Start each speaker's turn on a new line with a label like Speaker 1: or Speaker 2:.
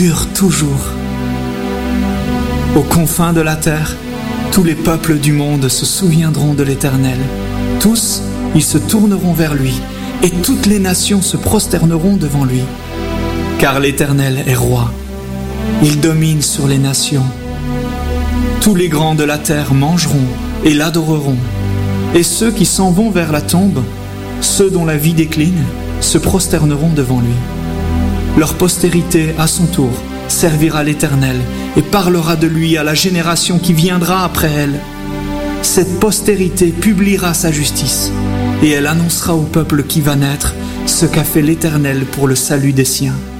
Speaker 1: dure toujours. Aux confins de la terre, tous les peuples du monde se souviendront de l'Éternel. Tous, ils se tourneront vers lui, et toutes les nations se prosterneront devant lui. Car l'Éternel est roi. Il domine sur les nations. Tous les grands de la terre mangeront et l'adoreront. Et ceux qui s'en vont vers la tombe, ceux dont la vie décline, se prosterneront devant lui. Leur postérité, à son tour, servira l'Éternel et parlera de lui à la génération qui viendra après elle. Cette postérité publiera sa justice et elle annoncera au peuple qui va naître ce qu'a fait l'Éternel pour le salut des siens.